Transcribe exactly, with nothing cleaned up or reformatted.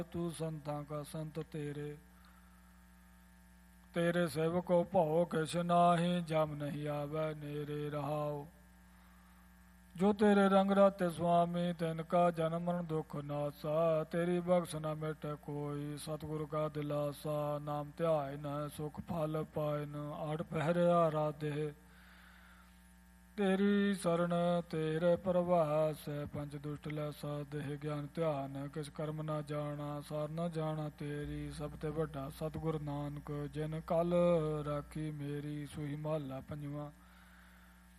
तू संतां का संत तेरे, तेरे सेवको भौ किश नाहि, जम नहीं आवे नेरे रहाओ। जो तेरे रंग राते स्वामी, तिनका जन्म मरण दुख नासा, तेरी बख्श न मिटे कोई, सतगुरु का दिलासा। नाम ध्याय न सुख फल पाए न, आठ पहरे आराधे, तेरी शरण तेरे प्रभास। पंच दुष्ट लै साधे, ज्ञान ध्यान किस कर्म न जाना, सार न जाना तेरी, सब ते वड्डा सतगुर नानक, जिन कल राखी मेरी। सूही महला पंजवां।